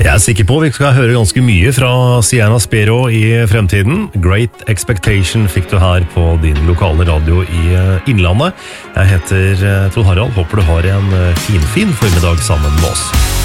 Jeg sikker på vi skal høre ganske mye fra Sienna Spero i fremtiden. Great Expectation fikk du her på din lokale radio i Innlandet. Jeg heter Trond Harald, håper du har en fin formiddag sammen med oss.